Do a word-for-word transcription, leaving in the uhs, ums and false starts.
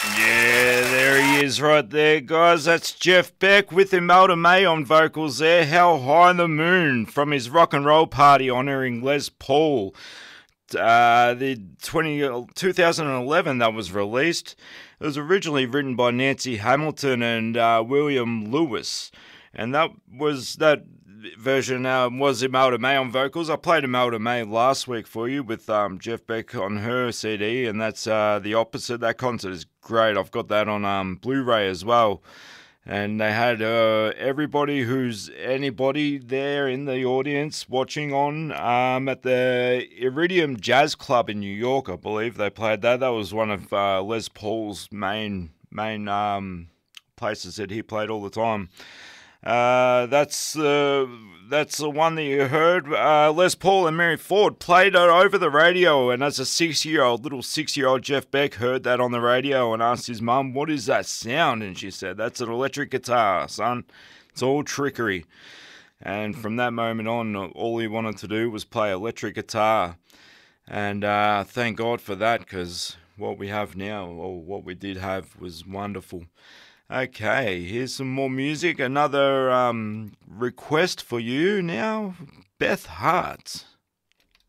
Yeah, there he is right there, guys. That's Jeff Beck with Imelda May on vocals there. How High the Moon from his rock and roll party honouring Les Paul. Uh, the twenty, two thousand eleven that was released. It was originally written by Nancy Hamilton and uh, William Lewis. And that was that version uh, was Imelda May on vocals. I played Imelda May last week for you with um, Jeff Beck on her C D, and that's uh, the opposite. That concert is great. I've got that on um, Blu-ray as well. And they had uh, everybody who's anybody there in the audience watching on um, at the Iridium Jazz Club in New York, I believe they played that. That was one of uh, Les Paul's main main um, places that he played all the time. Uh, that's uh, that's the one that you heard. Uh, Les Paul and Mary Ford played it over the radio, and as a six-year-old, little six-year-old Jeff Beck heard that on the radio and asked his mum, "What is that sound?" And she said, "That's an electric guitar, son. It's all trickery." And from that moment on, all he wanted to do was play electric guitar. And uh, thank God for that, because what we have now, or what we did have, was wonderful. Okay, here's some more music. Another um, request for you now, Beth Hart.